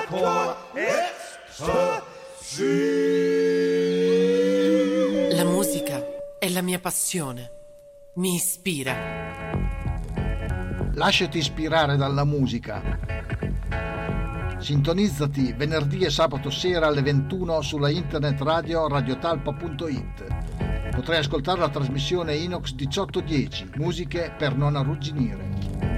La musica è la mia passione, mi ispira. Lasciati ispirare dalla musica. Sintonizzati venerdì e sabato sera alle 21 sulla internet radio radiotalpa.it. Potrai ascoltare la trasmissione Inox 1810, musiche per non arrugginire.